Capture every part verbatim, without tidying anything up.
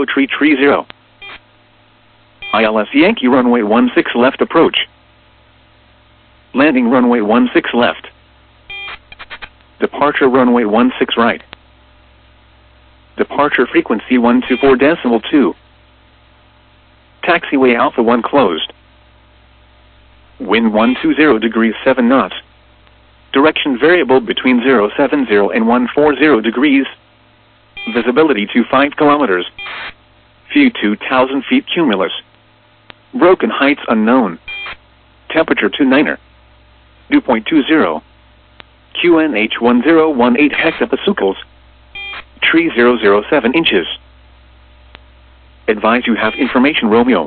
tree tree zero. I L S Yankee runway one six left approach. Landing runway one six left. Departure runway one six right. Departure frequency one two four decimal two. Taxiway Alpha one closed. Wind one two zero degrees seven knots. Direction variable between zero seven zero and one four zero degrees. Visibility to five kilometers. View two thousand feet cumulus. Broken heights unknown. Temperature two niner. Dew point two zero. Q N H one zero one eight hectopascals. Tree zero zero seven inches. Advise you have information Romeo.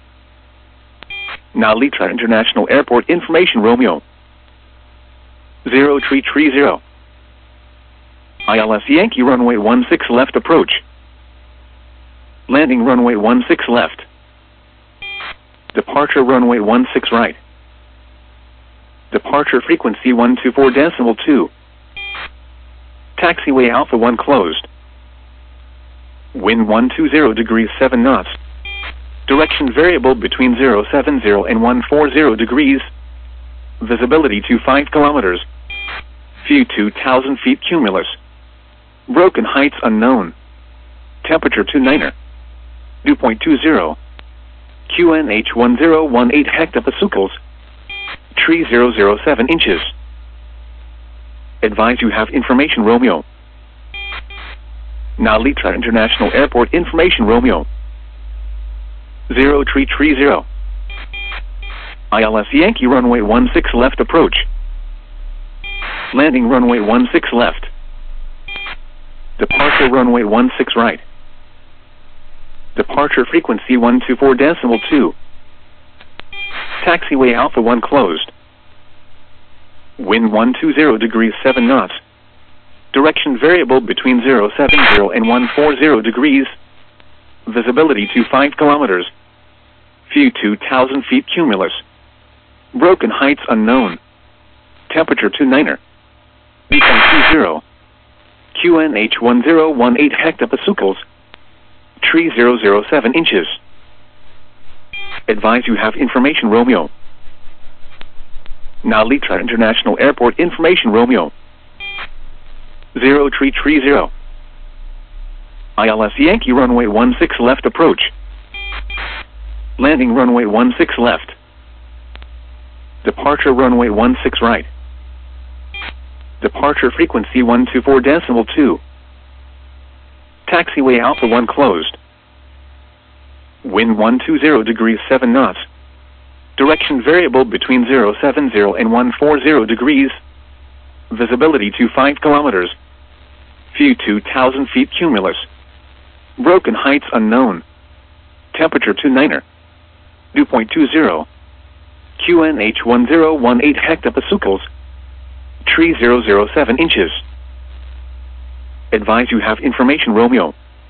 Now Litra International Airport information Romeo. Zero tree tree zero. I L S Yankee runway one six left approach. Landing runway one six left. Departure runway one six right. Departure frequency one two four decimal two. Taxiway Alpha one closed. Wind one two zero degrees seven knots. Direction variable between zero seven zero and one four zero degrees. Visibility to five kilometers. View two thousand feet cumulus. Broken heights unknown. Temperature two niner. Dew point two zero. Q N H one zero one eight hectopascals. Tree zero zero seven inches. Advise you have information Romeo. Now Litra International Airport information Romeo. Zero tree tree zero. I L S Yankee runway one six left approach. Landing runway one six left. Departure runway one six right. Departure frequency one two four decimal two. Taxiway Alpha one closed. Wind one two zero degrees seven knots. Direction variable between zero seven zero and one four zero degrees. Visibility to five kilometers. View two thousand feet cumulus. Broken heights unknown. Temperature two niner. Dew point two zero. Q N H one zero one eight hectopascals. Tree zero zero seven inches. Advise you have information Romeo. Now Litra International Airport information Romeo. Zero tree tree zero. I L S Yankee runway one six left approach. Landing runway one six left. Departure runway one six right. Departure frequency one two four decimal two. Taxiway Alpha one closed. Wind one two zero degrees seven knots. Direction variable between zero seven zero and one four zero degrees. Visibility to five kilometers. View two thousand feet cumulus. Broken heights unknown. Temperature two niner. Dew point two zero. Q N H one zero one eight hectopascals. Tree zero zero seven inches. Advise you have information Romeo.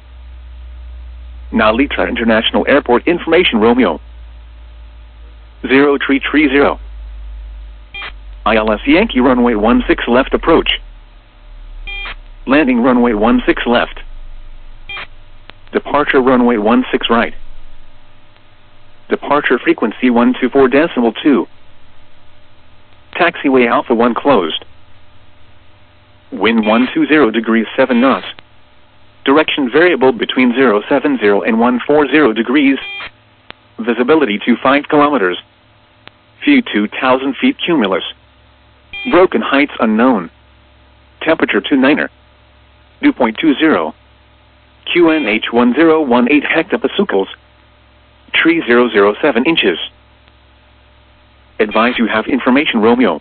Now Litra International Airport information Romeo. Zero tree tree zero. I L S Yankee runway one six left approach. Landing runway one six left. Departure runway one six right. Departure frequency one two four decimal two. Taxiway Alpha one closed. Wind one two zero degrees seven knots. Direction variable between zero seven zero and one four zero degrees. Visibility to five kilometers. View two thousand feet cumulus. Broken heights unknown. Temperature two niner. Dew point two zero. Q N H one zero one eight hectopascals. Tree zero zero seven inches. Advise you have information Romeo.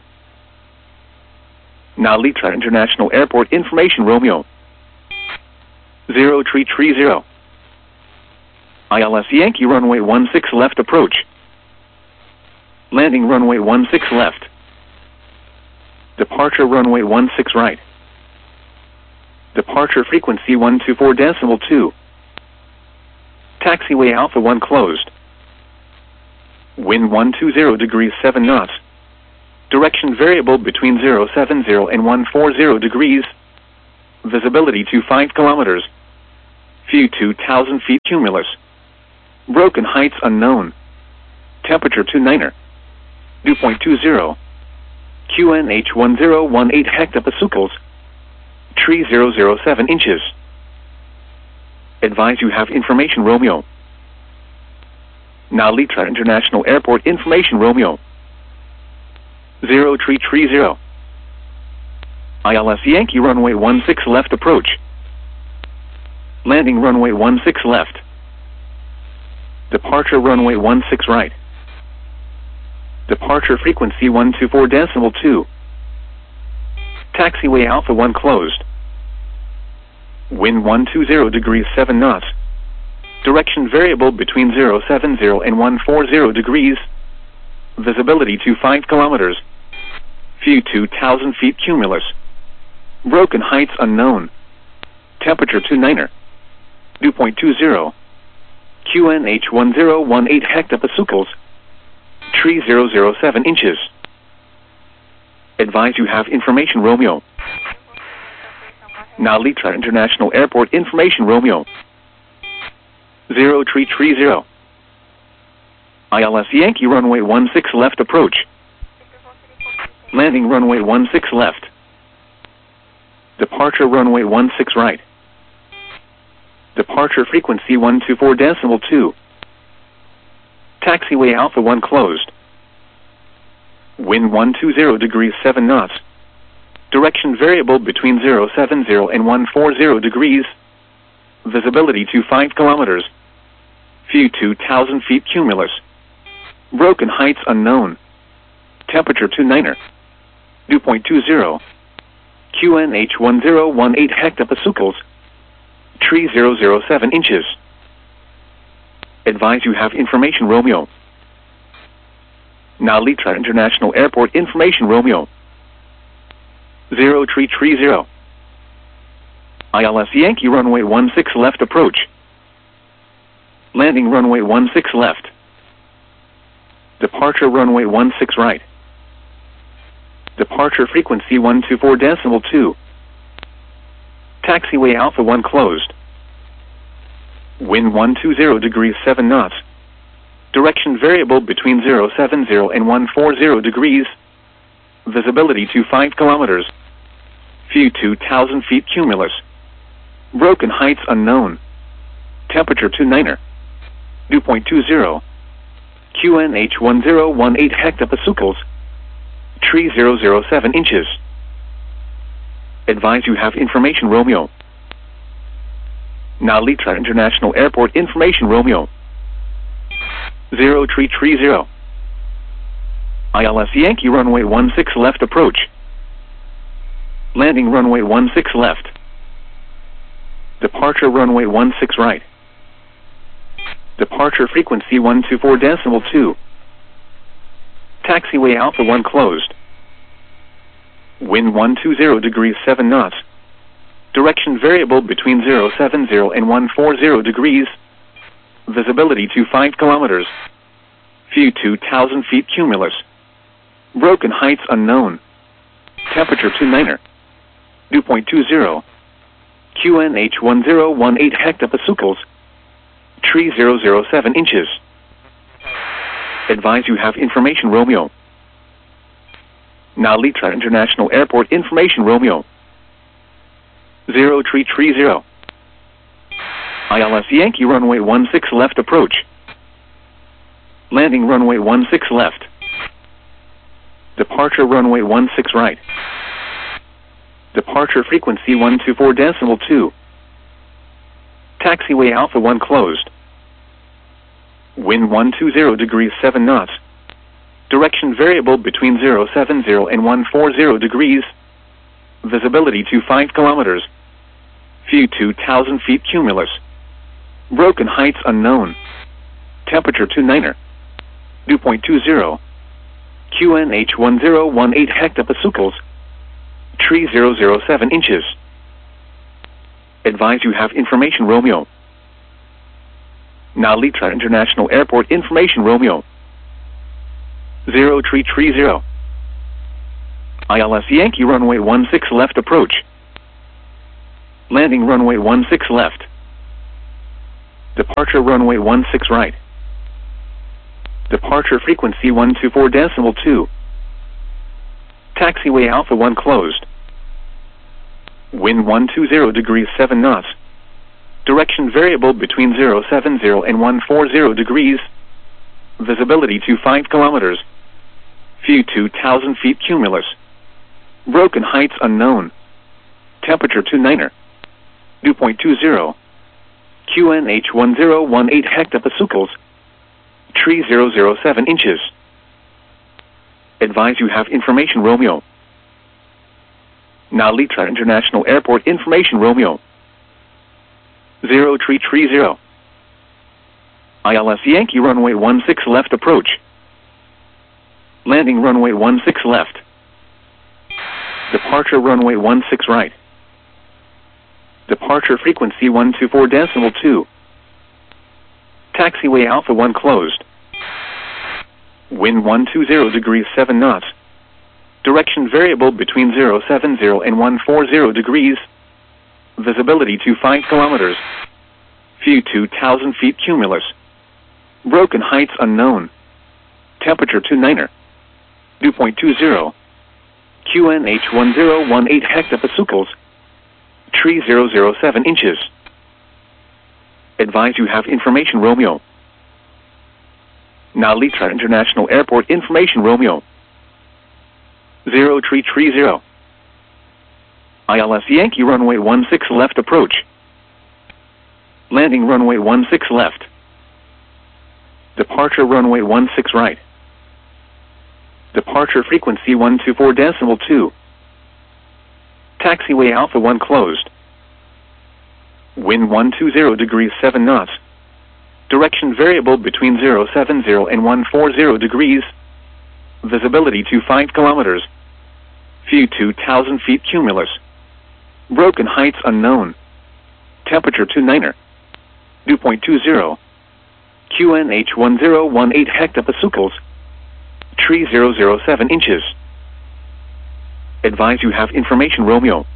Now Litra International Airport information Romeo. Zero tree tree zero. I L S Yankee runway one six left approach. Landing runway one six left. Departure runway one six right. Departure frequency one two four decimal two. Taxiway Alpha one closed. Wind one two zero degrees seven knots. Direction variable between zero seven zero and one four zero degrees. Visibility to five kilometers. View two thousand feet cumulus. Broken heights unknown. Temperature two niner. Dew point two zero. Q N H one zero one eight hectopascals. Tree zero zero seven inches. Advise you have information Romeo. Now Litra International Airport information Romeo. Zero tree tree zero. I L S Yankee runway one six left approach. Landing runway one six left. Departure runway one six right. Departure frequency one two four decimal two. Taxiway Alpha one closed. Wind one two zero degrees seven knots. Direction variable between zero seven zero and one four zero degrees. Visibility to five kilometers. View two thousand feet cumulus. Broken heights unknown. Temperature two niner. Dew point two zero. Q N H one zero one eight hectopascals. Tree zero zero seven inches. Advise you have information Romeo. Now Litra International Airport information Romeo. Zero tree tree zero. I L S Yankee runway one six left approach. Landing runway one six left. Departure runway one six right. Departure frequency one two four decimal two. Taxiway Alpha one closed. Wind one two zero degrees seven knots. Direction variable between zero seven zero and one four zero degrees. Visibility to five kilometers. View two thousand feet cumulus. Broken heights unknown. Temperature two niner. Dew point two zero. Q N H one zero one eight hectopascals. Tree zero zero seven inches. Advise you have information Romeo. Now Litra International Airport information Romeo. Zero tree tree zero. I L S Yankee runway one six left approach. Landing runway one six left. Departure runway one six right. Departure frequency one two four decimal two. Taxiway Alpha one closed. Wind one two zero degrees seven knots. Direction variable between zero seven zero and one four zero degrees. Visibility to five kilometers. View two thousand feet cumulus. Broken heights unknown. Temperature two niner. Dew point two zero. Q N H one zero one eight hectopascals. Tree zero zero seven inches. Advise you have information Romeo. Now Litra International Airport information Romeo. Zero tree tree zero. I L S Yankee runway one six six left approach. Landing runway one six left. Departure runway one six right. Departure frequency one two four decimal two. Taxiway Alpha one closed. Wind one two zero degrees seven knots. Direction variable between zero seven zero and one four zero degrees. Visibility to five kilometers. View two thousand feet cumulus. Broken heights unknown. Temperature two niner. Dew point two zero. Q N H one zero one eight hectopascals. Tree zero zero seven inches. Advise you have information Romeo. Now Litra International Airport information Romeo. Zero tree tree zero. I L S Yankee runway one six left approach. Landing runway one six left. Departure runway one six right. Departure frequency one two four decimal two. Taxiway Alpha one closed. Wind one two zero degrees seven knots. Direction variable between zero seven zero and one four zero degrees. Visibility to five kilometers. View two thousand feet cumulus. Broken heights unknown. Temperature two niner. Dew point two zero. Q N H one zero one eight hectopascals. Tree zero zero seven inches. Advise you have information Romeo. Now Litra International Airport information Romeo. Zero tree tree zero. I L S Yankee runway one six left approach. Landing runway one six left. Departure runway one six right. Departure frequency one two four decimal two. Taxiway Alpha one closed. Wind one two zero degrees seven knots. Direction variable between zero seven zero and one four zero degrees. Visibility to five kilometers. View two thousand feet cumulus. Broken heights unknown. Temperature two niner. Dew point two zero. Q N H one zero one eight hectopascals. Tree zero zero seven inches. Advise you have information Romeo. Now Litra International Airport information Romeo. Zero tree tree zero. I L S Yankee runway one six left approach. Landing runway one six left. Departure runway one six right. Departure frequency one two four decimal two. Taxiway Alpha one closed. Wind one two zero degrees seven knots. Direction variable between zero seven zero and one four zero degrees. Visibility to five kilometers. View two thousand feet cumulus. Broken heights unknown. Temperature two niner. Dew point two zero. Q N H one zero one eight hectopascals. Tree zero zero seven inches. Advise you have information Romeo. Now Litra International Airport information Romeo. Zero tree tree zero. I L S Yankee runway one six left approach. Landing runway one six left. Departure runway one six right. Departure frequency one two four decimal two. Taxiway Alpha one closed. Wind one two zero degrees seven knots. Direction variable between zero seven zero and one four zero degrees. Visibility to five kilometers. View two thousand feet cumulus. Broken heights unknown. Temperature two niner. Dew point two zero. Q N H one zero one eight hectopascals. Tree zero zero seven inches. Advise you have information Romeo.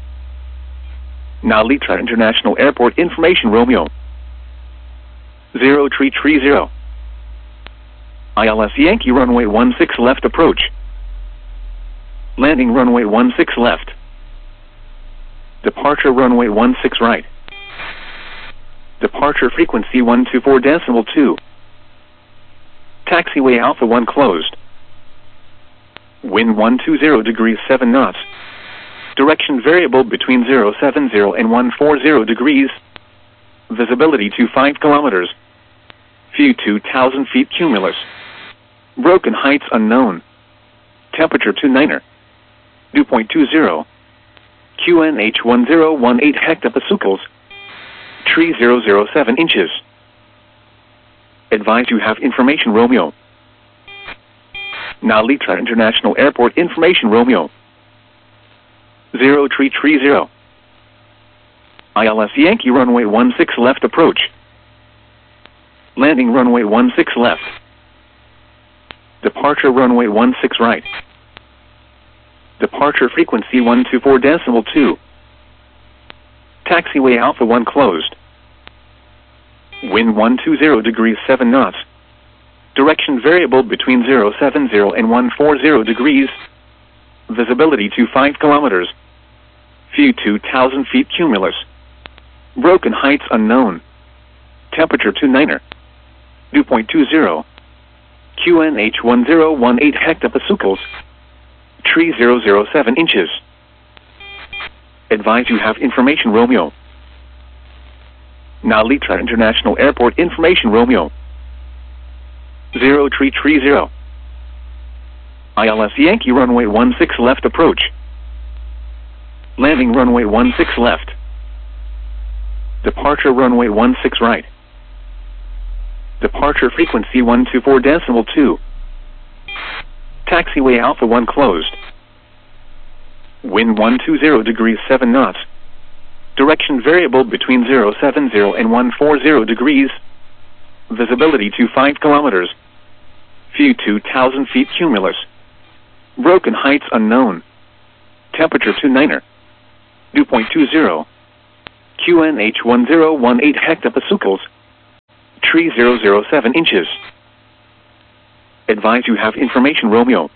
Now Litra International Airport information Romeo. Zero tree tree zero. I L S Yankee runway one six left approach. Landing runway one six left. Departure runway one six right. Departure frequency one two four decimal two. Taxiway Alpha one closed. Wind one two zero degrees seven knots. Direction variable between zero seven zero and one four zero degrees. Visibility to five kilometers. View two thousand feet cumulus. Broken heights unknown. Temperature two niner. Dew point two zero. Q N H one zero one eight hectopascals. Tree zero zero seven inches. Advise you have information Romeo. Now Litra International Airport information Romeo. Zero tree tree zero. I L S Yankee runway one six left approach. Landing runway one six left. Departure runway one six right. Departure frequency one two four decimal two. Taxiway Alpha one closed. Wind one two zero degrees seven knots. Direction variable between zero seven zero and one four zero degrees. Visibility to five kilometers. View two thousand feet cumulus. Broken heights unknown. Temperature two niner. Dew point two zero. Q N H one zero one eight hectopascals. Tree zero zero seven inches. Advise you have information Romeo. Now Litra International Airport information Romeo. Zero tree tree zero. I L S Yankee runway one six left approach. Landing runway one six left. Departure runway one six right. Departure frequency one two four decimal two. Taxiway Alpha one closed. Wind one two zero degrees seven knots. Direction variable between zero seven zero and one four zero degrees. Visibility to five kilometers. View two thousand feet cumulus. Broken heights unknown. Temperature two niner. Dew point two zero. Q N H one zero one eight hectopascals. Tree zero zero seven inches. Advise you have information Romeo.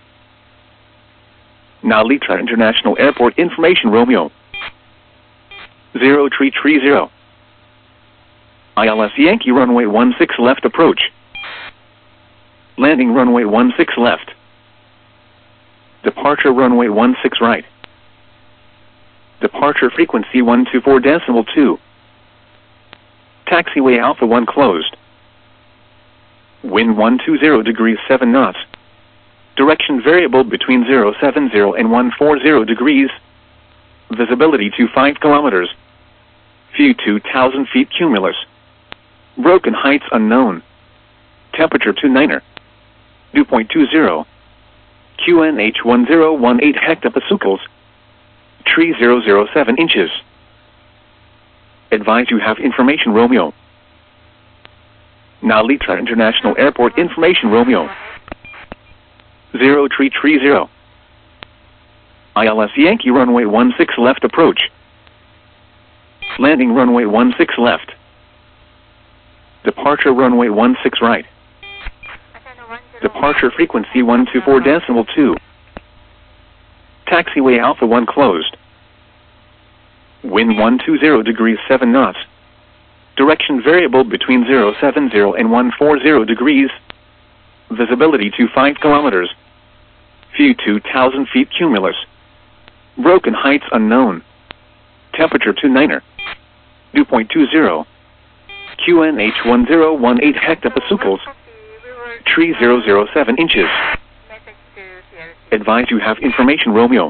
Nalitra International Airport information Romeo. Zero tree tree zero. I L S Yankee runway one six left approach. Landing runway one six left. Departure runway one six right. Departure frequency one two four decimal two. Taxiway Alpha one closed. Wind one two zero degrees seven knots. Direction variable between zero seven zero and one four zero degrees. Visibility to five kilometers. View two thousand feet cumulus. Broken heights unknown. Temperature two niner. Dew point two zero. Q N H one zero one eight hectopascals. Tree zero zero seven inches. Advise you have information Romeo. Nalitra International Airport information Romeo. Zero tree tree zero. I L S Yankee runway one six left approach. Landing runway one six left. Departure runway one six right. Departure frequency one two four decimal two. Taxiway Alpha one closed. Wind one two zero degrees seven knots. Direction variable between zero seven zero and one four zero degrees. Visibility to five kilometers. View two thousand feet cumulus. Broken heights unknown. Temperature two niner. Dew point two zero. Q N H one zero one eight hectopascals. Tree zero zero seven inches. Advise you have information Romeo.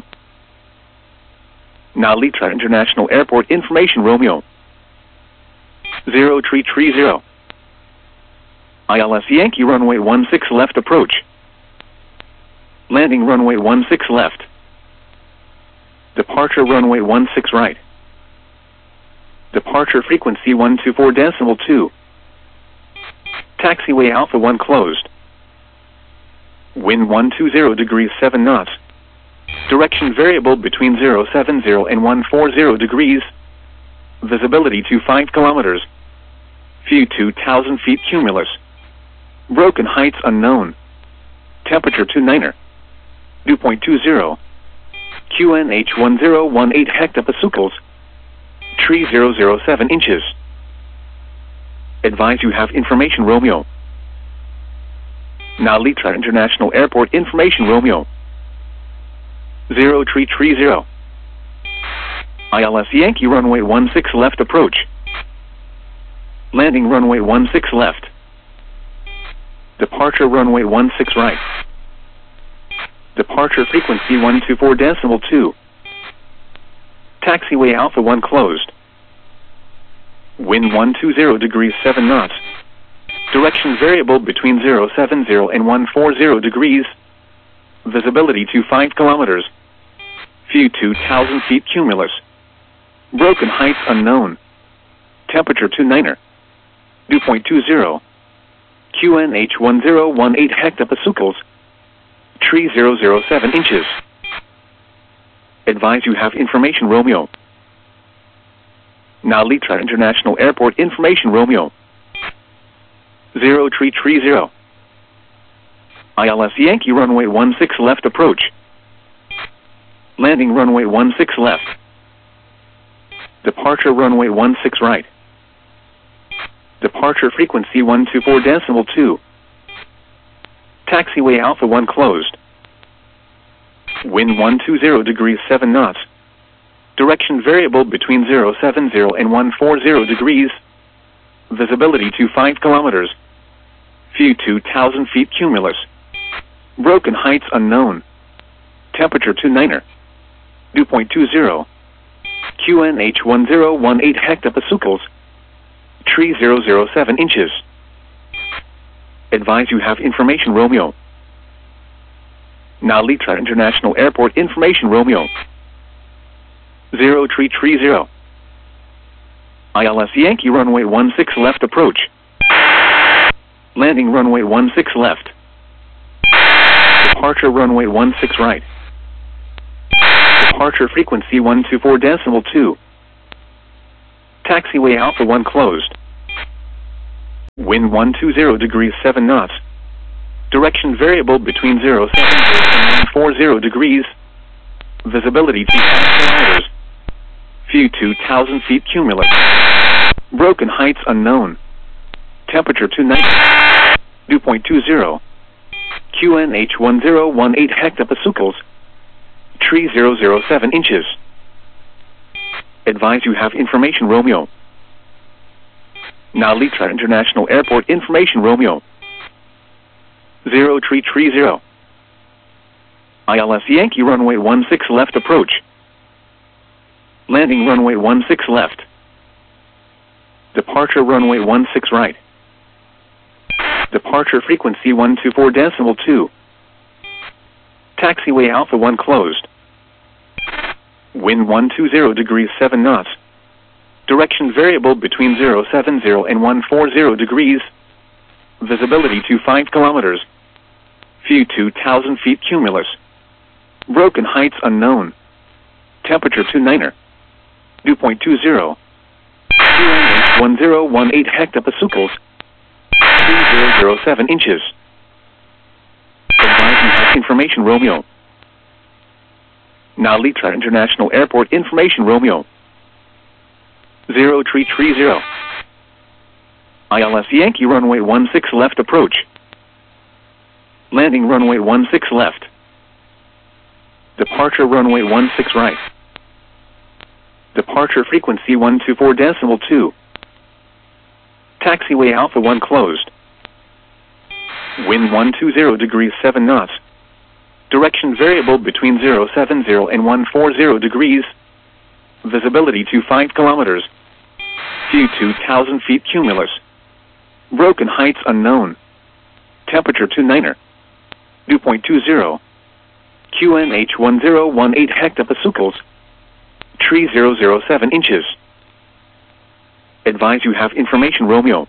Nalitra International Airport information Romeo. Zero tree tree zero. I L S Yankee runway one six left approach. Landing runway one six left. Departure runway one six right. Departure frequency one two four decimal two. Taxiway Alpha one closed. Wind one two zero degrees seven knots. Direction variable between zero seven zero and one four zero degrees. Visibility to five kilometers. View two thousand feet cumulus. Broken heights unknown. Temperature two niner. Dew point two zero. Q N H one zero one eight hectopascals. Tree zero zero seven inches. Advise you have information Romeo. Nalitra International Airport information Romeo. Zero tree tree zero. I L S Yankee runway one six left approach. Landing runway one six left. Departure runway one six right. Departure frequency one two four decimal two. Taxiway Alpha one closed. Wind one two zero degrees seven knots. Direction variable between zero seven zero and one four zero degrees. Visibility to five kilometers. View two thousand feet cumulus. Broken heights unknown. Temperature two niner. Dew point two zero. Q N H one zero one eight hectopascals. Tree zero zero seven inches. Advise you have information Romeo. Nalitra International Airport information Romeo. Zero tree tree zero. I L S Yankee runway one six left approach. Landing runway one six left. Departure runway one six right. Departure frequency one two four decimal two. Taxiway Alpha one closed. Wind one two zero degrees seven knots. Direction variable between zero seven zero and one four zero degrees. Visibility to five kilometers. View two thousand feet cumulus. Broken heights unknown. Temperature two niner. Dew point two zero. Q N H one zero one eight hectopascals. Tree zero zero seven inches. Advise you have information Romeo. Nalitra International Airport information Romeo. Zero tree tree zero. I L S Yankee runway one six left approach. Landing runway one six left. Departure runway one six right. Departure frequency one two four decimal two. Taxiway Alpha one closed. Wind one two zero degrees seven knots. Direction variable between zero seven zero and one four zero degrees. Visibility two kilometers. View two thousand feet cumulus. Broken heights unknown. Temperature two ninety. Dew point two zero. Q N H one zero one eight hectopascals. Tree zero zero seven inches. Advise you have information Romeo. Now Litra International Airport information Romeo. Zero tree tree zero. I L S Yankee runway one six left approach. Landing runway one six left. Departure runway one six right. Departure frequency one two four decimal two. Taxiway Alpha one closed. Wind one two zero degrees seven knots. Direction variable between zero seven zero and one four zero degrees. Visibility to five kilometers. View two thousand feet cumulus. Broken heights unknown. Temperature two niner. Dew point two zero. Q N H one zero one eight hectopascals. three zero zero seven inches. Advise you have information Romeo. Now Litra International Airport information Romeo. Zero tree tree zero. I L S Yankee runway one six left approach. Landing runway one six left. Departure runway one six right. Departure frequency one two four decimal two. Taxiway Alpha one closed. Wind one two zero degrees seven knots. Direction variable between zero seven zero and one four zero degrees. Visibility to five kilometers. View two thousand feet cumulus. Broken heights unknown. Temperature two niner. Dew point two zero. Q N H one zero one eight hectopascals. Tree zero zero seven inches. Advise you have information Romeo.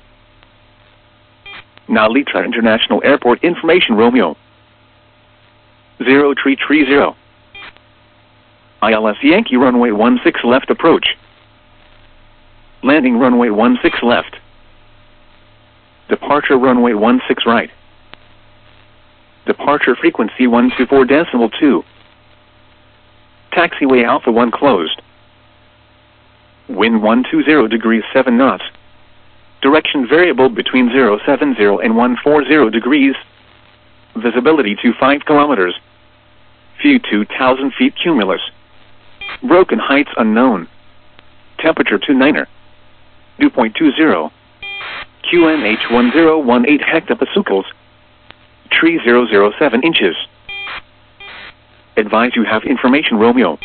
Now Litra International Airport information Romeo. Zero tree tree zero. I L S Yankee runway one six left approach. Landing runway one six left. Departure runway one six right. Departure frequency one two four decimal two. Taxiway Alpha one closed. Wind one two zero degrees seven knots. Direction variable between zero seven zero and one four zero degrees. Visibility to five kilometers. View two thousand feet cumulus. Broken heights unknown. Temperature two niner. Dew point two zero. Q N H one zero one eight hectopascals. Tree zero zero seven inches. Advise you have information Romeo.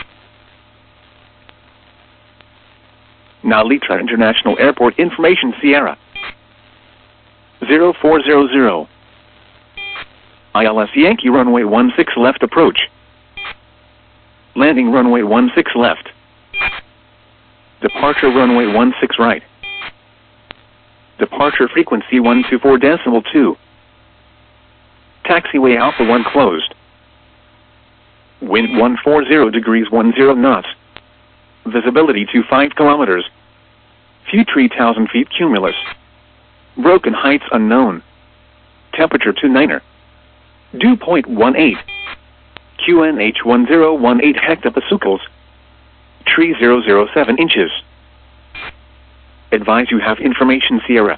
Now Litra International Airport information Sierra. Zero four zero zero. I L S Yankee runway one six left approach. Landing runway one six left. Departure runway one six right. Departure frequency one two four decimal two. Taxiway Alpha one closed. Wind one four zero degrees one zero knots. Visibility to five kilometers. View three thousand feet cumulus. Broken heights unknown. Temperature two niner. Dew point one eight. Q N H one zero one eight hectopascals. Tree zero zero seven inches. Advise you have information Sierra.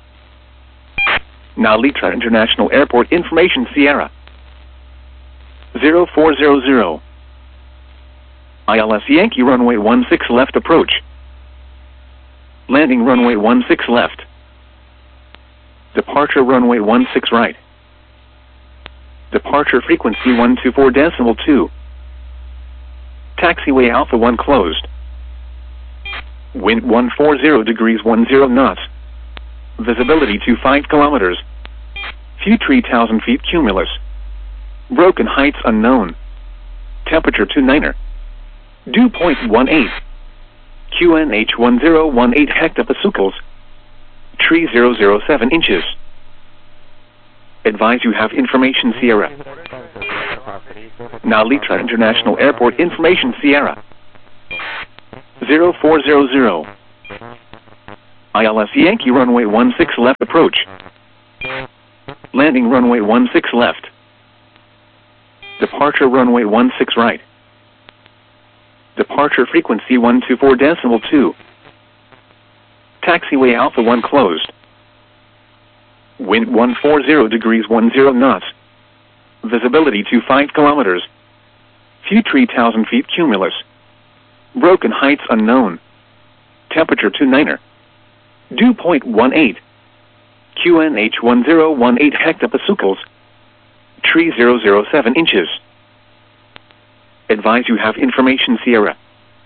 Now Litra International Airport information Sierra. Zero four zero zero. I L S Yankee runway one six left approach. Landing runway one six left. Departure runway one six right. Departure frequency one two four decimal two. Taxiway Alpha one closed. Wind one four zero degrees one zero knots. Visibility to five kilometers. View three thousand feet cumulus. Broken heights unknown. Temperature two niner. Dew point one eight. Q N H one zero one eight hectopascals. Tree zero zero seven inches. Advise you have information Sierra. Now Litra International Airport information Sierra. Zero four zero zero. I L S Yankee runway one six left approach. Landing runway one six left. Departure runway one six right. Departure frequency one two four decimal two. Taxiway Alpha one closed. Wind one forty degrees ten knots. Visibility to five kilometers. Few three thousand feet cumulus. Broken heights unknown. Temperature two niner. Dew point one eight. Q N H one zero one eight hectopascals. Tree zero zero seven inches. Advise you have information Sierra.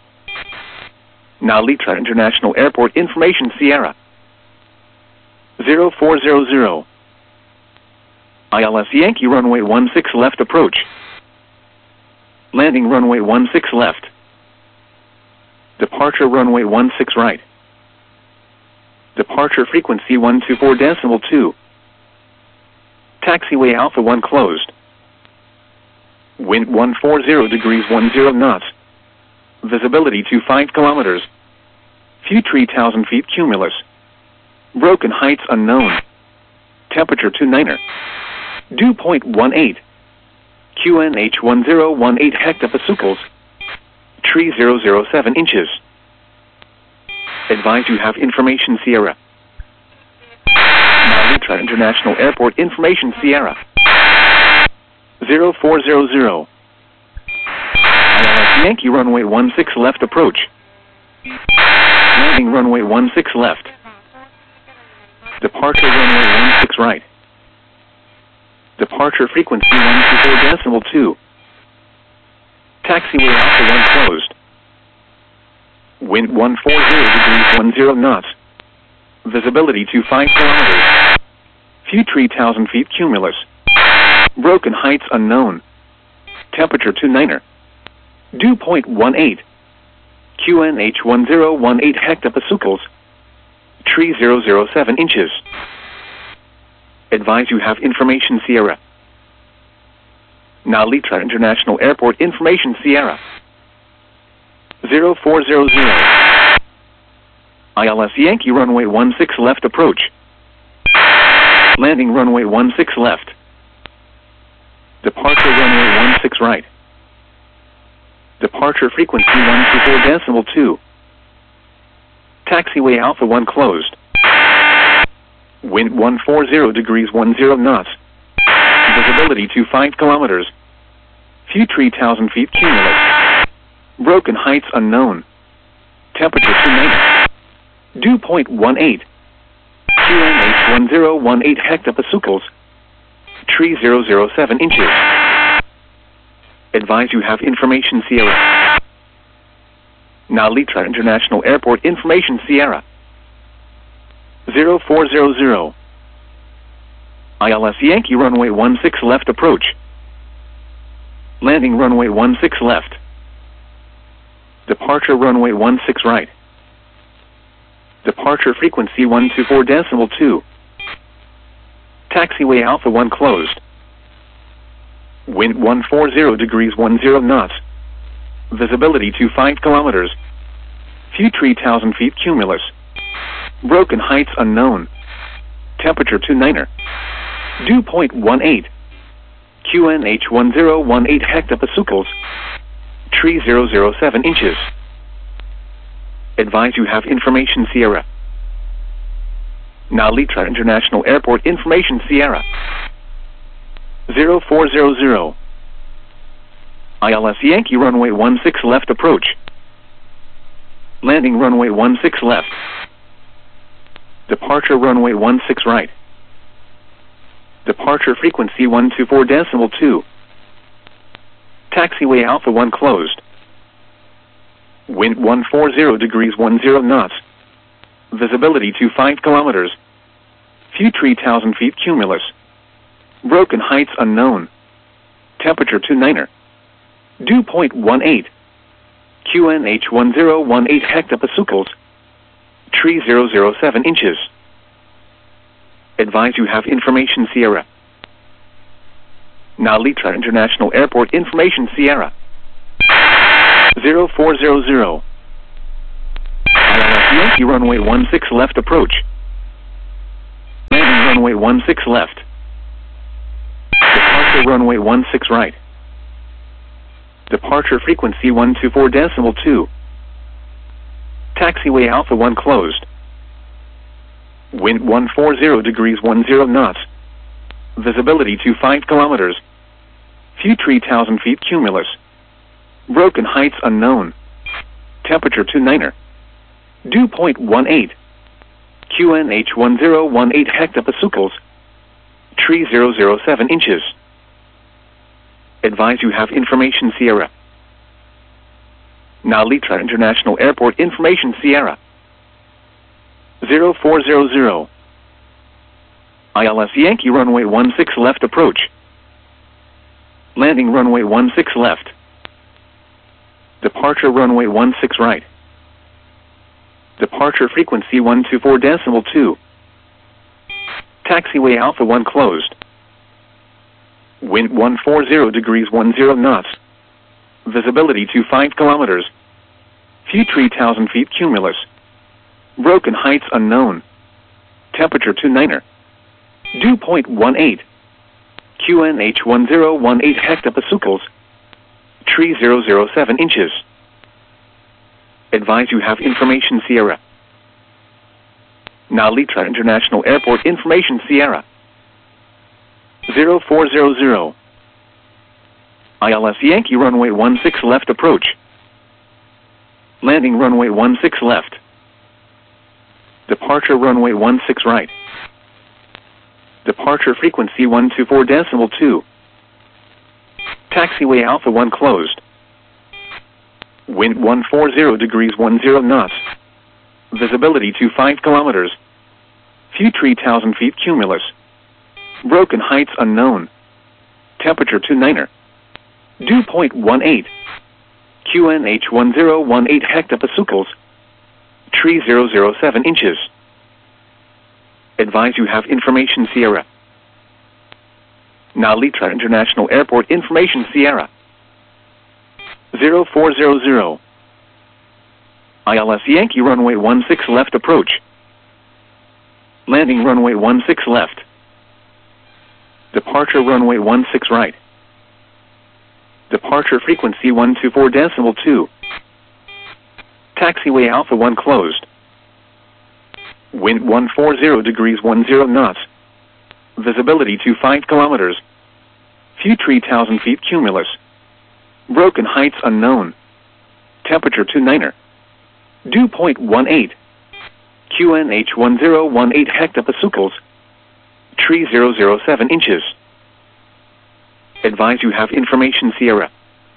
Now Litra International Airport information Sierra. zero four zero zero. I L S Yankee runway one six left approach. Landing runway one six left. Departure runway one six right. Departure frequency one two four decimal two. Taxiway Alpha one closed. Wind one forty degrees ten knots. Visibility to five kilometers. Few three thousand feet cumulus. Broken heights unknown. Temperature two niner. Dew point one eight. Q N H one zero one eight hectopascals. Tree zero zero seven inches. Advise you have information Sierra. Now Litra International Airport information Sierra. zero four zero zero. I L S Yankee runway one six left approach. Landing runway one six left. Departure runway one six right. Departure frequency one two four decimal two. Taxiway Alpha one closed. Wind one forty degrees ten knots. Visibility to five kilometers. Few three thousand feet cumulus. Broken heights unknown. Temperature two niner. Dew point one eight. Q N H one zero one eight hectopascals. Tree zero zero seven inches. Advise you have information Sierra. Now Litra International Airport information Sierra. zero four zero zero. I L S Yankee runway one six left approach. Landing runway one six left. Departure runway one six right. Departure frequency one two four decimal two. Taxiway Alpha one closed. Wind one forty degrees ten knots. Visibility to five kilometers. Few three thousand feet cumulus. Broken heights unknown. Temperature two niner. Dew point one eight. Q N H one zero one eight hectopascals. Tree zero zero seven inches. Advise you have information Sierra. Now Litra International Airport information Sierra. zero four zero zero. I L S Yankee runway one six left approach. Landing runway one six left. Departure runway one six right. Departure frequency one two four decimal two. Taxiway Alpha one closed. Wind one forty degrees ten knots. Visibility to five kilometers. Few three thousand feet cumulus. Broken heights unknown. Temperature two niner. Dew point one eight. Q N H one zero one eight hectopascals. Tree zero zero seven inches. Advise you have information Sierra. Now Litra International Airport information Sierra. zero four zero zero. I L S Yankee runway one six left approach. Landing runway one six left. Departure runway one six right. Departure frequency one two four decimal two. Taxiway Alpha one closed. Wind one forty degrees ten knots. Visibility to five kilometers. Few three thousand feet cumulus. Broken heights unknown. Temperature two niner. Dew point one eight. Q N H one zero one eight hectopascals. Tree zero zero seven inches. Advise you have information Sierra. Now Litra International Airport information Sierra. zero four zero zero. I L S Yankee runway one six left approach. Landing runway one six left. Departure runway one six right. Departure frequency one two four decimal two. Taxiway Alpha one closed. Wind one forty degrees ten knots. Visibility to five kilometers. Few three thousand feet cumulus. Broken heights unknown. Temperature two niner. Dew point one eight. Q N H one zero one eight hectopascals. Tree zero zero seven inches. Advise you have information Sierra. Now Litra International Airport information Sierra. zero four zero zero. I L S Yankee runway one six left approach. Landing runway one six left. Departure runway one six right. Departure frequency one two four decimal two. Taxiway Alpha one closed. Wind one forty degrees ten knots. Visibility to five kilometers. Few three thousand feet cumulus. Broken heights unknown. Temperature two niner. Dew point one eight. Q N H one zero one eight hectopascals. Tree zero zero seven inches. Advise you have information Sierra. Now Litra International Airport information Sierra. zero four zero zero. I L S Yankee runway one six left approach. Landing runway one six left. Departure runway one six right. Departure frequency one two four decimal two. Taxiway Alpha one closed. Wind one forty degrees ten knots. Visibility to five kilometers. Few three thousand feet cumulus. Broken heights unknown. Temperature two niner. Dew point one eight. Q N H one zero one eight hectopascals. Tree zero zero seven inches. Advise you have information Sierra. Now Litra International Airport information Sierra. zero four zero zero. I L S Yankee runway one six left approach. Landing runway one six left. Departure runway one six right. Departure frequency one two four decimal two. Taxiway Alpha one closed. Wind one forty degrees ten knots. Visibility to five kilometers. Few three thousand feet cumulus. Broken heights unknown. Temperature two niner. Dew point one eight. Q N H one zero one eight hectopascals. Tree zero zero seven inches. Advise you have information Sierra.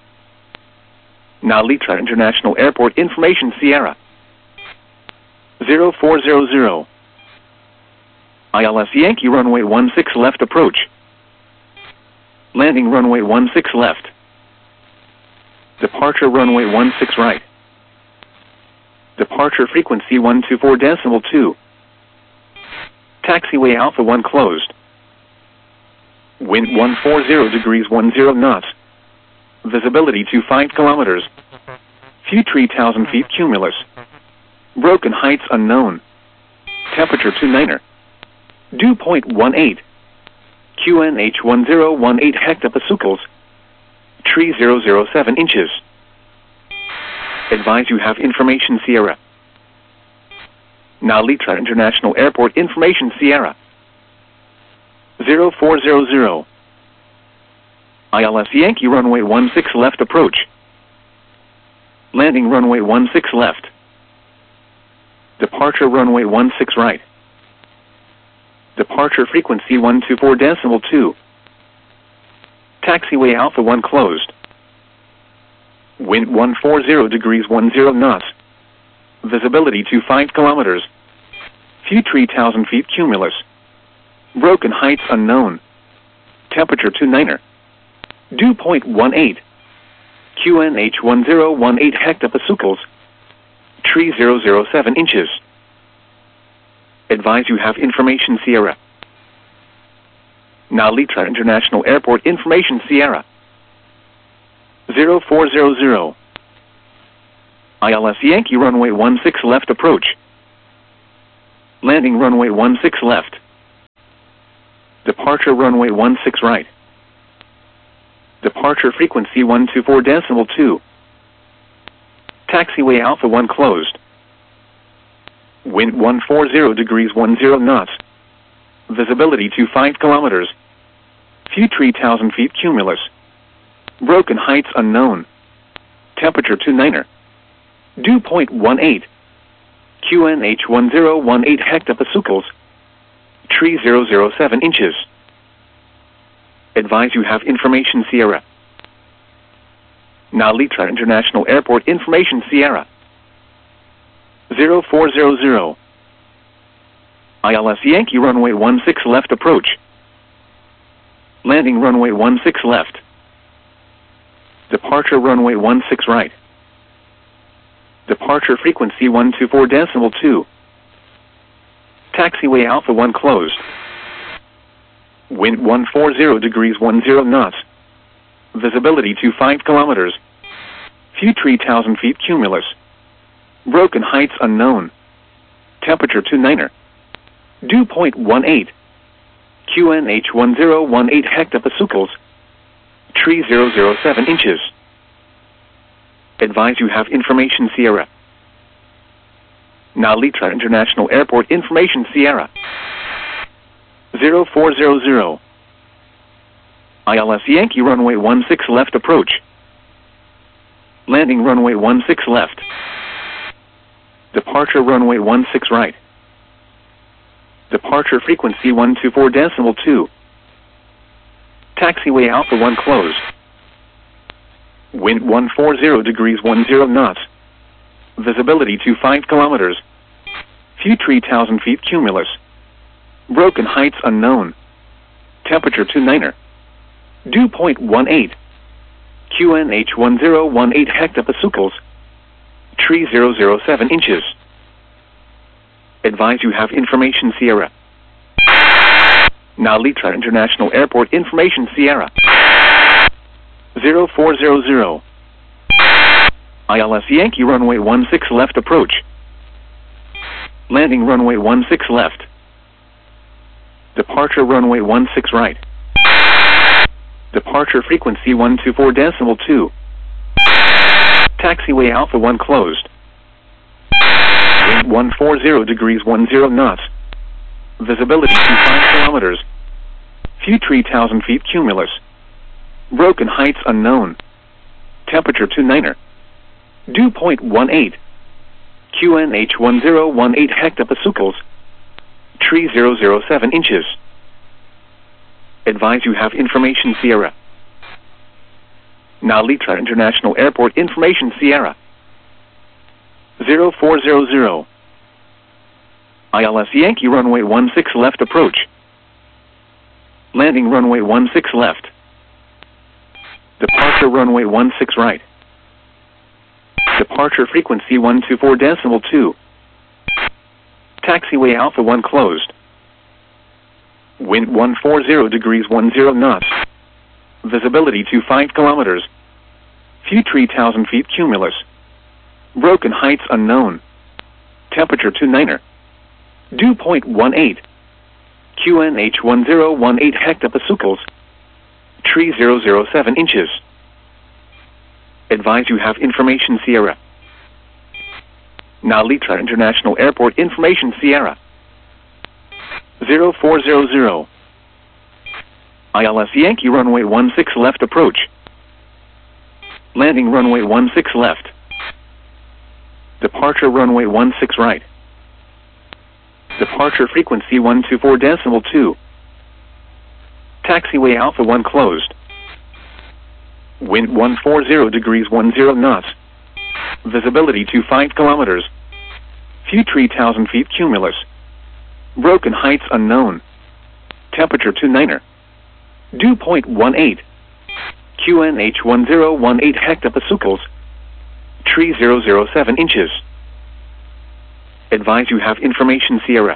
Now Litra International Airport information Sierra. zero four zero zero. I L S Yankee runway one six left approach. Landing runway one six left. Departure runway one six right. Departure frequency one two four decimal two. Taxiway Alpha one closed. Wind one forty degrees ten knots. Visibility to five kilometers. Few three thousand feet cumulus. Broken heights unknown. Temperature two niner. Dew point one eight. Q N H one zero one eight hectopascals. Tree zero zero seven inches. Advise you have information Sierra. Now Litra International Airport information Sierra. zero four zero zero. I L S Yankee runway one six left approach. Landing runway one six left. Departure runway one six right. Departure frequency one two four decimal two. Taxiway Alpha one closed. Wind one forty degrees ten knots. Visibility to five kilometers. Few three thousand feet cumulus. Broken heights unknown. Temperature two niner. Dew point one eight. Q N H one zero one eight hectopascals. Tree zero zero seven inches. Advise you have information Sierra. Now Litra International Airport information Sierra. zero four zero zero. I L S Yankee runway one six left approach. Landing runway one six left. Departure runway one six right. Departure frequency one two four decimal two. Taxiway Alpha one closed. Wind one forty degrees ten knots. Visibility to five kilometers. Few three thousand feet cumulus. Broken heights unknown. Temperature two niner. Dew point one eight. Q N H one zero one eight hectopascals. Tree zero zero seven inches. Advise you have information Sierra. Now Litra International Airport information Sierra. zero four zero zero. I L S Yankee runway one six left approach. Landing runway one six left. Departure runway one six right. Departure frequency one two four decimal two. Taxiway Alpha one closed. Wind one forty degrees ten knots. Visibility to five kilometers. Few three thousand feet cumulus. Broken heights unknown. Temperature two niner. Dew point one eight. Q N H one zero one eight hectopascals. Tree zero zero seven inches. Advise you have information Sierra. Now Litra International Airport information Sierra. zero four zero zero. I L S Yankee runway one six left approach. Landing runway one six left. Departure runway one six right. Departure frequency one two four decimal two. Taxiway Alpha one closed. Wind one forty degrees ten knots. Visibility to five kilometers. Few three thousand feet cumulus. Broken heights unknown. Temperature two niner. Dew point one eight. Q N H one zero one eight hectopascals. Tree zero zero seven inches. Advise you have information Sierra. Now Litra International Airport information Sierra. zero four zero zero. I L S Yankee runway one six left approach. Landing runway one six left. Departure runway one six right. Departure frequency one two four decimal two. Taxiway Alpha one closed. Wind one forty degrees ten knots. Visibility to five kilometers. Few three thousand feet cumulus. Broken heights unknown. Temperature two niner. Dew point one eight. Q N H one zero one eight hectopascals. Tree zero zero seven inches. Advise you have information Sierra. Now Litra International Airport information Sierra. zero four zero zero. I L S Yankee runway one six left approach. Landing runway one six left. Departure runway one six right. Departure frequency one two four decimal two. Taxiway Alpha one closed. Wind one forty degrees ten knots. Visibility to five kilometers. Few three thousand feet cumulus. Broken heights unknown. Temperature two niner. Dew point one eight. Q N H one zero one eight hectopascals. Tree zero zero seven inches. Advise you have information Sierra. Now Litra International Airport information Sierra. zero four zero zero. I L S Yankee runway one six left approach. Landing runway one six left. Departure runway one six right. Departure frequency one two four decimal two. Taxiway Alpha one closed. Wind one forty degrees ten knots. Visibility to five kilometers. Few three thousand feet cumulus. Broken heights unknown. Temperature two niner. Dew point one eight. Q N H one zero one eight hectopascals. Tree zero zero seven inches. Advise you have information Sierra.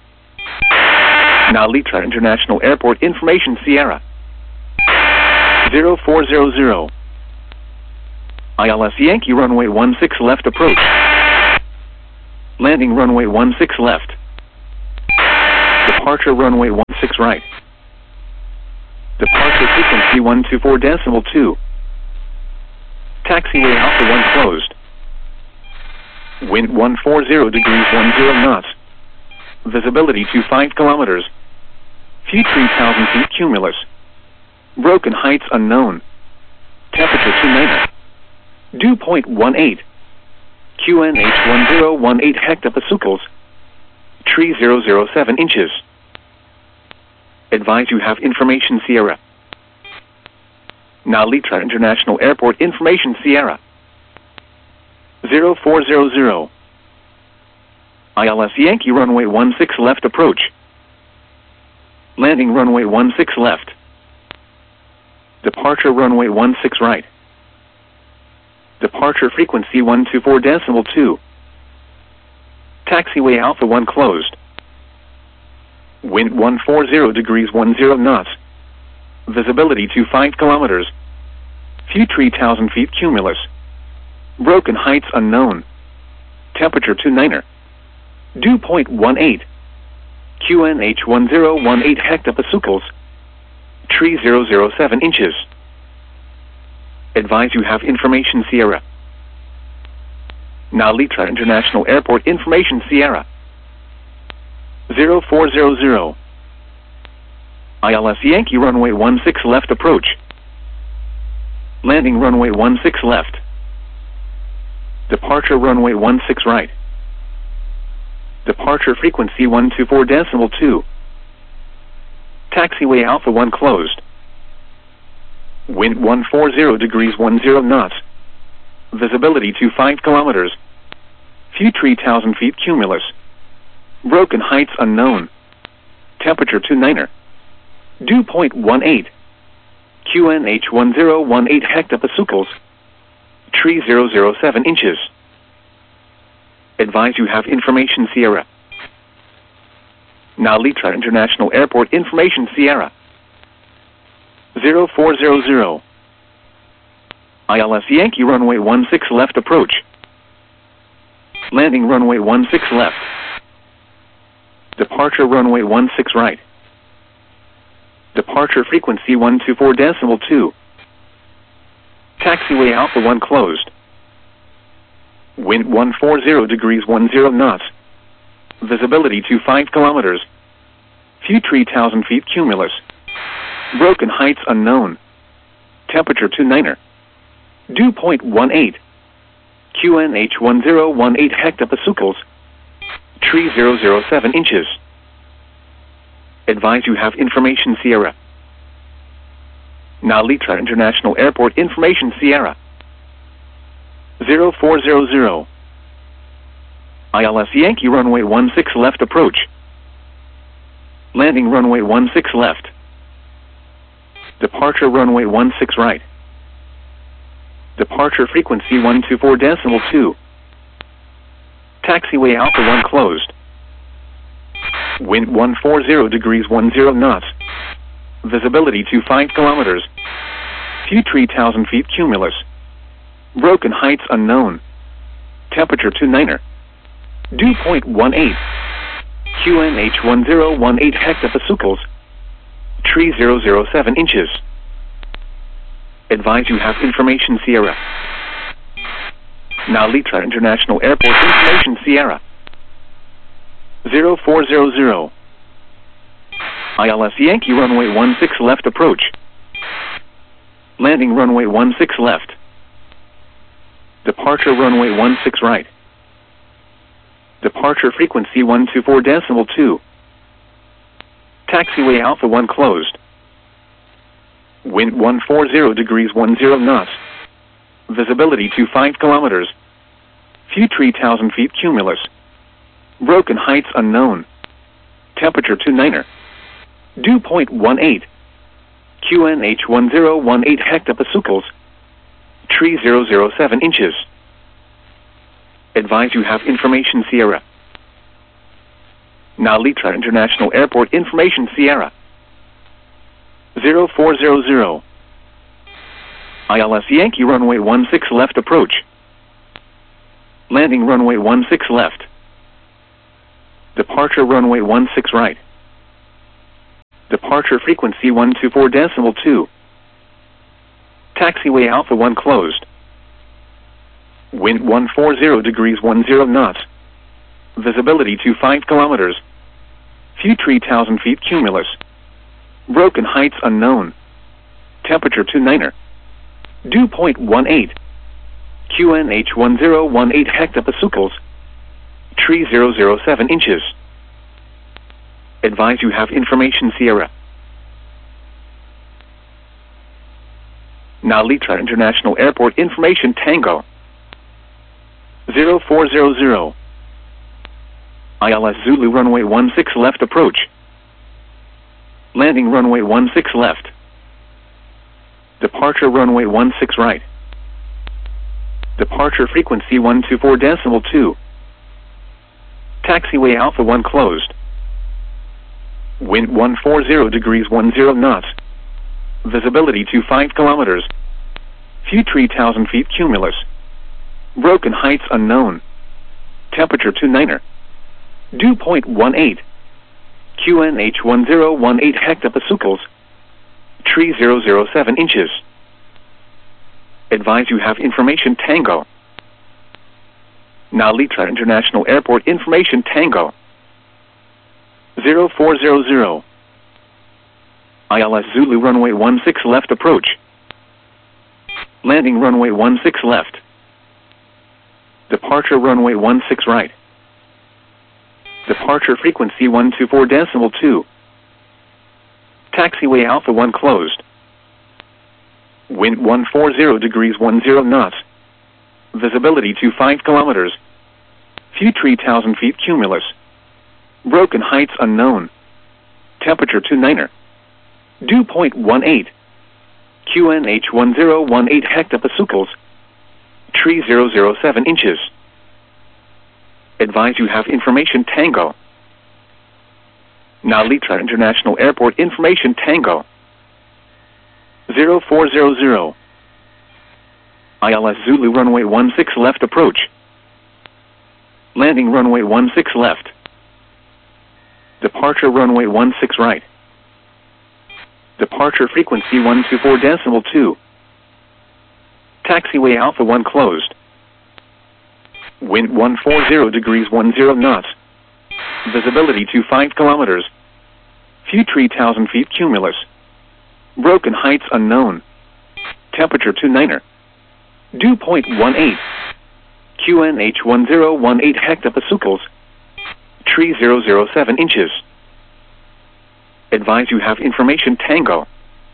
Now Litra International Airport information Sierra. zero four zero zero. I L S Yankee runway one six left approach. Landing runway one six left. Departure runway one six right. Departure frequency one two four decimal two. Taxiway Alpha one closed. Wind one forty degrees ten knots. Visibility to five kilometers. Few three thousand feet cumulus. Broken heights unknown. Temperature two niner. Dew point one eight. Q N H one zero one eight hectopascals. Tree zero zero seven inches. Advise you have information Sierra. Nalitra International Airport information Sierra. zero four zero zero. I L S Yankee runway one six left approach. Landing runway one six left. Departure runway one six right. Departure frequency one two four decimal two. Taxiway Alpha one closed. Wind one forty degrees ten knots. Visibility to five kilometers. Few three thousand feet cumulus. Broken heights unknown. Temperature two niner. Dew point one eight. Q N H one zero one eight hectopascals. Tree zero zero seven inches. Advise you have information Sierra. Nalitra International Airport information Sierra. zero four zero zero. I L S Yankee runway one six left approach. Landing runway one six left. Departure runway one six right. Departure frequency one two four decimal two. Taxiway Alpha one closed. Wind one forty degrees ten knots. Visibility to five kilometers. Few three thousand feet cumulus. Broken heights unknown. Temperature two niner. Dew point one eight. Q N H one zero one eight hectopascals. Tree zero zero seven inches. Advise you have information Sierra. Nalitra International Airport information Sierra. zero four zero zero. I L S Yankee runway one six left approach. Landing runway one six left. Departure runway one six right. Departure frequency one two four decimal two. Taxiway Alpha one closed. Wind one forty degrees ten knots. Visibility to five kilometers. Few three thousand feet cumulus. Broken heights unknown. Temperature two niner. Dew point one eight. Q N H one zero one eight hectopascals. Tree zero zero seven inches. Advise you have information Sierra. Nalitra International Airport information Sierra. zero four zero zero. I L S Yankee runway one six left approach. Landing runway one six left. Departure runway one six right. Departure frequency one two four decimal two. Taxiway Alpha one closed. Wind one forty degrees ten knots. Visibility to five kilometers. Few three thousand feet cumulus. Broken heights unknown. Temperature two niner. Dew point one eight. Q N H one zero one eight hectopascals. Tree zero zero seven inches. Advise you have information Sierra. Nalitra International Airport information Sierra. zero four zero zero. I L S Yankee runway one six left approach. Landing runway one six left. Departure runway one six right. Departure frequency one two four decimal two. Taxiway Alpha one closed. Wind one forty degrees ten knots. Visibility to five kilometers. Few three thousand feet cumulus. Broken heights unknown. Temperature two niner. Dew point one eight. Q N H one zero one eight hectopascals. Tree zero zero seven inches. Advise you have information Sierra. Nalitra International Airport information Sierra. zero four zero zero. I L S Yankee runway one six left approach. Landing runway one six left. Departure runway one six right. Departure frequency one two four decimal two. Taxiway Alpha one closed. Wind one forty degrees ten knots. Visibility to five kilometers. Few three thousand feet cumulus. Broken heights unknown. Temperature two niner. Dew point one eight. Q N H one zero one eight hectopascals. Tree zero zero seven inches. Advise you have information Sierra. Nalitra International Airport information Tango. zero four zero zero. I L S Zulu runway one six left approach. Landing runway one six left. Departure runway one six right. Departure frequency one two four decimal two. Taxiway Alpha one closed. Wind one forty degrees ten knots. Visibility to five kilometers. Few three thousand feet cumulus. Broken heights unknown. Temperature two niner. Dew point one eight. Q N H one zero one eight hectopascals. Tree zero zero seven inches. Advise you have information Tango. Nalitra International Airport information Tango. zero four zero zero. I L S Zulu runway one six left approach. Landing runway one six left. Departure runway one six right. Departure frequency one two four decimal two. Taxiway Alpha one closed. Wind one forty degrees ten knots. Visibility to five kilometers. Few three thousand feet cumulus. Broken heights unknown. Temperature two niner. Dew point one eight. Q N H one zero one eight hectopascals. Tree zero zero seven inches. Advise you have information Tango. Nalitra International Airport information Tango. zero four zero zero. I L S Zulu runway one six left approach. Landing runway one six left. Departure runway one six right. Departure frequency one two four decimal two. Taxiway Alpha one closed. Wind one forty degrees ten knots. Visibility to five kilometers. Few three thousand feet cumulus. Broken heights unknown. Temperature two niner. Dew point one eight. Q N H one zero one eight hectopascals. Tree zero zero seven inches. Advise you have information Tango.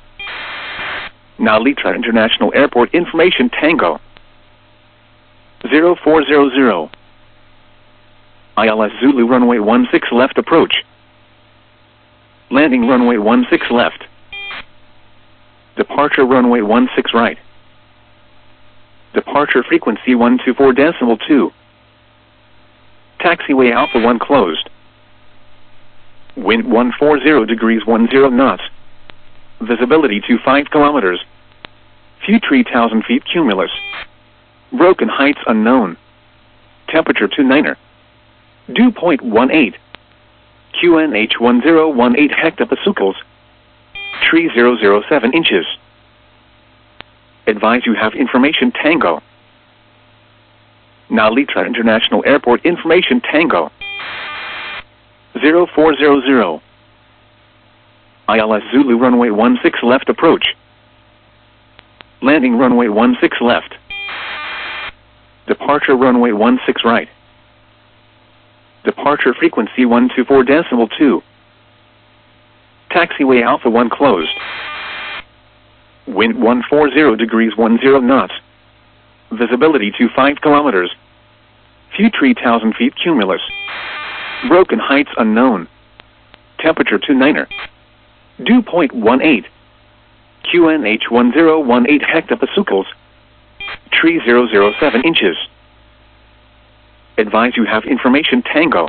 Nalitra International Airport information Tango. zero four zero zero. I L S Zulu runway one six left approach. Landing runway one six left. Departure runway one six right. Departure frequency one two four decimal two. Taxiway Alpha one closed. Wind one forty degrees ten knots. Visibility to five kilometers. Few three thousand feet cumulus. Broken heights unknown. Temperature two niner. Dew point one eight. Q N H one zero one eight hectopascals. Tree zero zero seven inches. Advise you have information Tango. Nalitra International Airport information Tango. zero four zero zero. I L S Zulu runway one six left approach. Landing runway one six left. Departure runway one six right. Departure frequency one two four decimal two. Taxiway Alpha one closed. Wind one forty degrees ten knots. Visibility to five kilometers. Few three thousand feet cumulus. Broken heights unknown. Temperature two niner. Dew point one eight. Q N H one zero one eight hectopascals. Tree zero zero seven inches. Advise you have information Tango.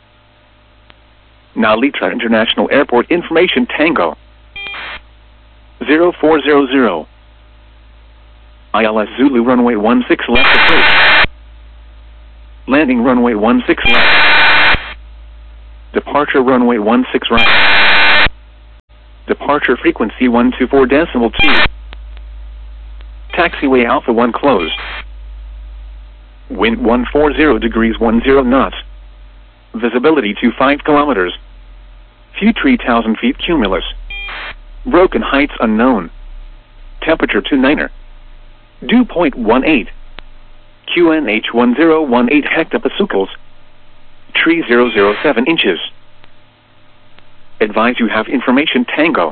Nalitra International Airport information Tango. zero four zero zero. I L S Zulu runway one six left approach. Landing runway one six left. Departure runway one six right. Departure frequency one two four decimal two. Taxiway Alpha one closed. Wind one forty degrees ten knots. Visibility to five kilometers. Few three thousand feet cumulus. Broken heights unknown. Temperature two niner. Dew point one eight. Q N H one zero one eight hectopascals. Tree zero zero seven inches. Advise you have information Tango.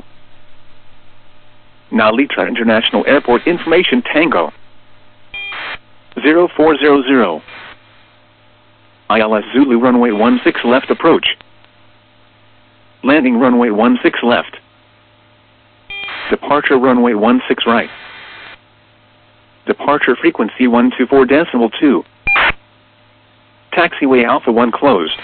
Nalitra International Airport information Tango. zero four zero zero. I L S Zulu runway one six left approach. Landing runway one six left. Departure runway one six right. Departure frequency one two four decimal two. Taxiway Alpha one closed.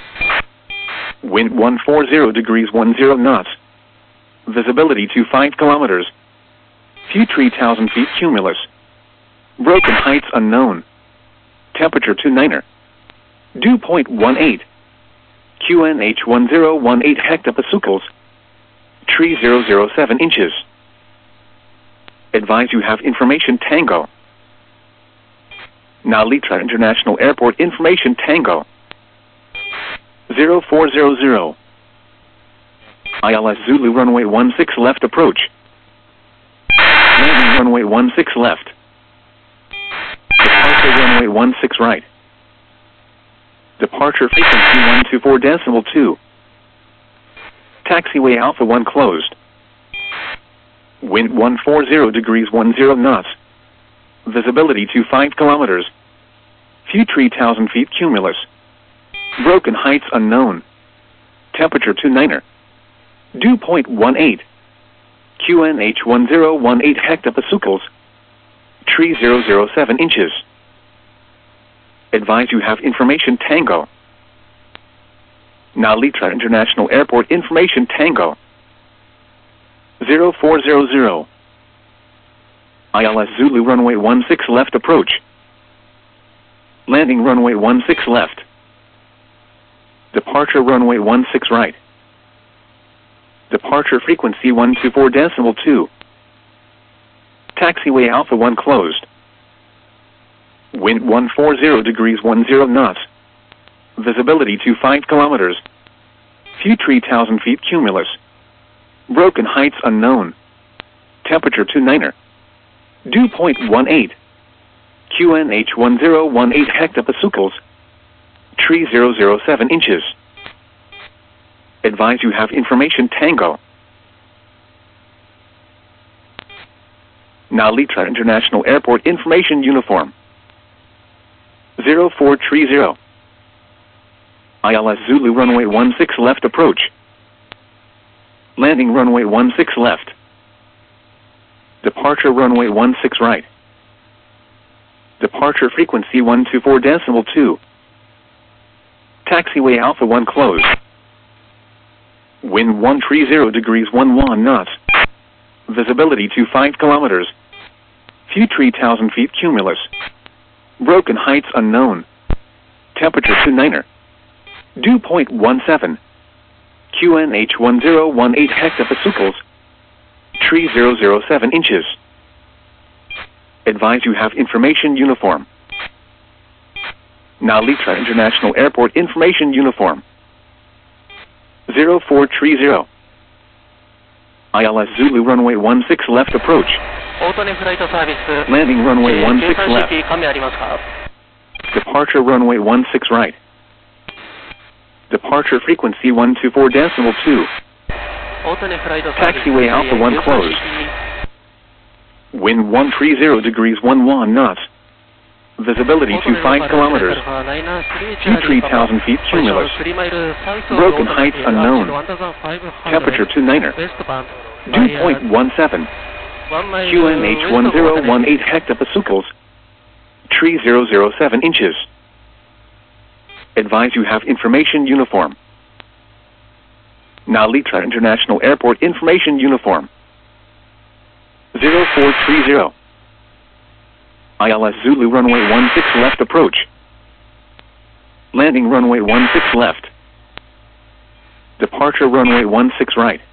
Wind one forty degrees ten knots. Visibility to five kilometers. Few three thousand feet cumulus. Broken heights unknown. Temperature two niner. Dew point one eight. Q N H one zero one eight hectopascals. Tree zero zero seven inches. Advise you have information Tango. Nalitra International Airport information Tango. zero four zero zero. I L S Zulu runway one six left approach. Landing runway one six left. Departure runway one six right. Departure frequency one two four decimal two. Taxiway Alpha one closed. Wind one forty degrees ten knots. Visibility to five kilometers. Few three thousand feet cumulus. Broken heights unknown. Temperature two niner. Dew point one eight. Q N H one zero one eight hectopascals. Tree zero zero seven inches. Advise you have information Tango. Nalitra International Airport information Tango. zero four zero zero. I L S Zulu runway one six left approach. Landing runway one six left. Departure runway one six right. Departure frequency one two four decimal two. Taxiway Alpha one closed. Wind one forty degrees ten knots. Visibility to five kilometers. Few three thousand feet cumulus. Broken heights unknown. Temperature two niner. Dew point one eight. Q N H one zero one eight hectopascals. Tree zero zero seven inches. Advise you have information Tango. Nalitra International Airport information uniform. zero four three zero. I L S Zulu runway one six left approach. Landing runway one six left. Departure runway one six right. Departure frequency one two four decimal two. Taxiway Alpha one closed. Wind one thirty degrees eleven knots. Visibility to five kilometers. Few three thousand feet cumulus. Broken heights unknown. Temperature two niner. Dew point one seven. Q N H one zero one eight hectopascals. Tree zero zero seven inches. Advise you have information uniform. Nalitra International Airport, information uniform. zero four three zero. I L S Zulu runway one six left approach. Landing runway one six left. Departure runway one six right. Departure frequency one two four decimal two. Taxiway Alpha one closed. Wind one thirty degrees eleven knots. Visibility to five kilometers. Few three thousand feet cumulus. Broken heights unknown. Temperature two niner. Dew point one seven. Q N H one zero one eight hectopascals. Tree zero zero seven inches. Advise you have information uniform. Nalitra International Airport, information uniform. zero four three zero. I L S Zulu runway one six left approach. Landing runway one six left. Departure runway one six right.